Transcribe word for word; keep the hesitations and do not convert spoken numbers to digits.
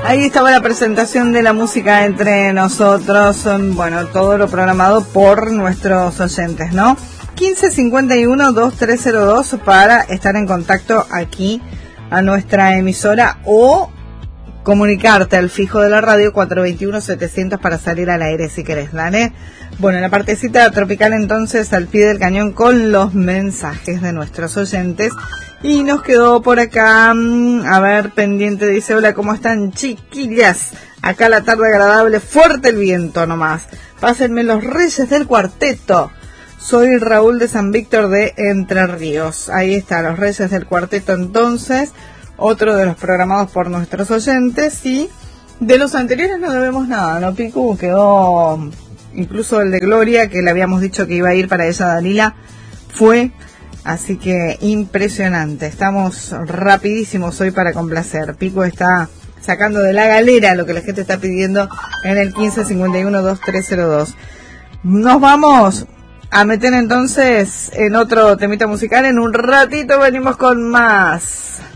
Ahí estaba la presentación de la música entre nosotros, bueno, todo lo programado por nuestros oyentes, ¿no? quince cincuenta y uno veintitrés cero dos para estar en contacto aquí a nuestra emisora o comunicarte al fijo de la radio cuatro dos uno setecientos para salir al aire si querés, ¿dale? Bueno, en la partecita tropical entonces al pie del cañón con los mensajes de nuestros oyentes. Y nos quedó por acá, a ver, pendiente, dice, hola, ¿cómo están, chiquillas? Acá la tarde agradable, fuerte el viento nomás. Pásenme los reyes del cuarteto. Soy Raúl de San Víctor de Entre Ríos. Ahí está, los reyes del cuarteto entonces, otro de los programados por nuestros oyentes. Y de los anteriores no debemos nada, ¿no, Picu? Quedó, incluso el de Gloria, que le habíamos dicho que iba a ir para ella, Dalila, fue... Así que impresionante, estamos rapidísimos hoy para complacer. Pico está sacando de la galera lo que la gente está pidiendo en el quince cincuenta y uno veintitrés cero dos. Nos vamos a meter entonces en otro temita musical. En un ratito venimos con más.